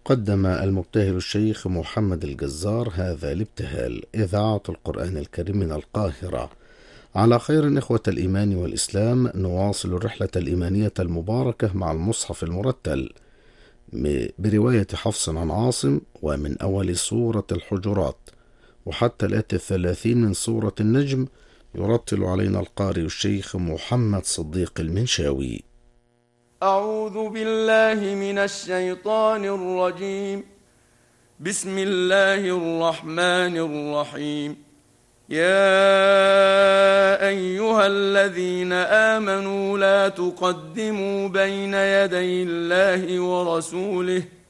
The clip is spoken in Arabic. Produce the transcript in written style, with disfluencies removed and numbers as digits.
قدم المبتهل الشيخ محمد الجزار هذا الابتهال. إذاعة القرآن الكريم من القاهرة. على خير إخوة الإيمان والإسلام، نواصل الرحلة الإيمانية المباركة مع المصحف المرتل برواية حفص عن عاصم، ومن أول سورة الحجرات وحتى الآية 30 من سورة النجم. يرتل علينا القارئ الشيخ محمد صديق المنشاوي. أعوذ بالله من الشيطان الرجيم. بسم الله الرحمن الرحيم. يا أيها الذين آمنوا لا تقدموا بين يدي الله ورسوله